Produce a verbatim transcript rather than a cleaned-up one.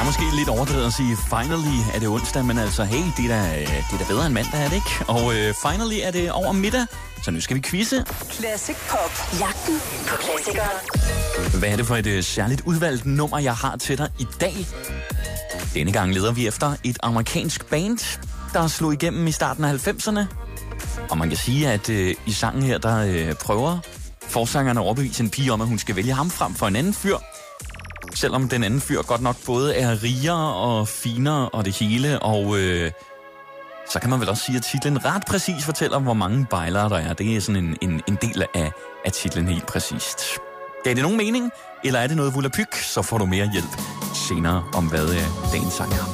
måske lidt overdrevet at sige, finally er det onsdag, men altså, hey, det er da, det er da bedre end mandag, er det ikke? Og uh, finally er det over middag, så nu skal vi quizze. Classic Pop. Jagten på klassikere. Hvad er det for et uh, særligt udvalgt nummer, jeg har til dig i dag? Denne gang leder vi efter et amerikansk band, der slog igennem i starten af halvfemserne. Og man kan sige, at uh, i sangen her, der uh, prøver forsangeren at overbevise en pige om, at hun skal vælge ham frem for en anden fyr. Selvom den anden fyr godt nok både er rigere og finere og det hele, og øh, så kan man vel også sige, at titlen ret præcis fortæller, hvor mange bejlere der er. Det er sådan en, en, en del af, af titlen helt præcist. Er det nogen mening, eller er det noget volapyk, så får du mere hjælp senere om, hvad øh, dagens sang er.